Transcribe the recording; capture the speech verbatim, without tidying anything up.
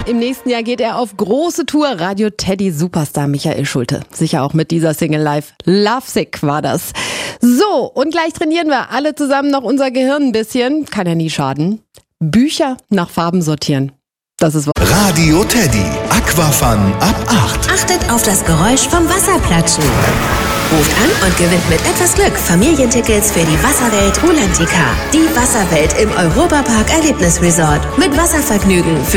Im nächsten Jahr geht er auf große Tour. Radio Teddy Superstar Michael Schulte. Sicher auch mit dieser Single live. Lovesick war das. So, und gleich trainieren wir alle zusammen noch unser Gehirn ein bisschen. Kann ja nie schaden. Bücher nach Farben sortieren. Das ist Radio Teddy. Aquafun ab acht. Achtet auf das Geräusch vom Wasserplatschen. Ruft an und gewinnt mit etwas Glück Familientickets für die Wasserwelt Rulantica. Die Wasserwelt im Europapark Erlebnisresort. Mit Wasservergnügen für